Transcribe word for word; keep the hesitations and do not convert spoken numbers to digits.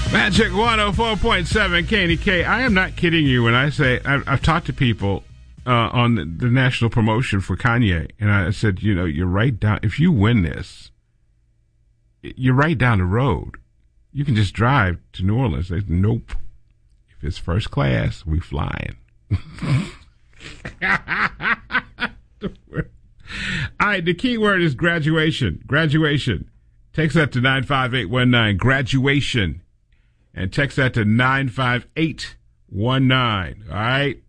Magic one oh four point seven K N E K. I am not kidding you when I say I've, I've talked to people uh, on the, the national promotion for Kanye, and I said, you know, you're right down. If you win this, you're right down the road. You can just drive to New Orleans. They said, nope. If it's first class, we flying. All right, the key word is graduation. Graduation. Text that to nine five eight one nine. Graduation. And text that to nine five eight one nine. All right?